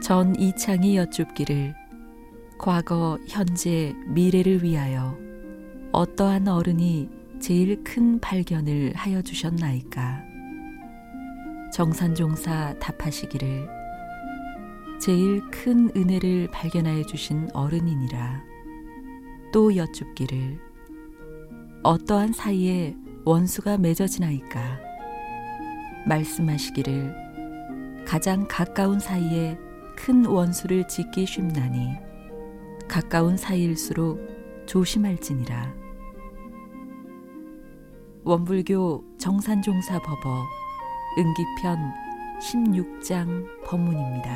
전 이창이 여쭙기를 과거, 현재, 미래를 위하여 어떠한 어른이 제일 큰 발견을 하여 주셨나이까? 정산종사 답하시기를 제일 큰 은혜를 발견하여 주신 어른이니라. 또 여쭙기를 어떠한 사이에 원수가 맺어지나이까? 말씀하시기를 가장 가까운 사이에 큰 원수를 짓기 쉽나니 가까운 사이일수록 조심할지니라. 원불교 정산종사 법어 응기편 16장 법문입니다.